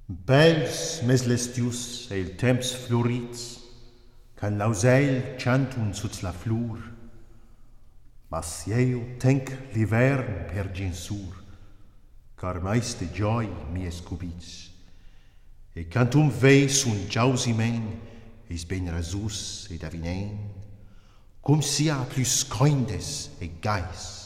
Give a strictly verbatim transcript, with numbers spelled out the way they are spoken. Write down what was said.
Bels mes lestius e il temps florits, can l'auseil chantun sut la flur, mas io tenc l'hivern per ginsur, car meiste joy mi escubits. E cantum veis un jausimen, is ben rasus ed avinen, cum sia plus coindes e gais.